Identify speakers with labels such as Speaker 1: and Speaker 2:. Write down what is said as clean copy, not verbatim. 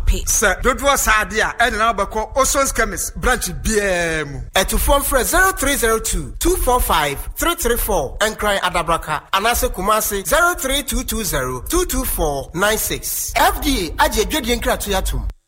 Speaker 1: ape.
Speaker 2: Sir, Dodwa Sadia, and now Bako, Oson's Chemist, branch BM.
Speaker 3: At to phone for 0302 245 334 and cry Adabraka, and answer Kumasi 03220 224 96. FDA, Aje Jodian Kratuyatum.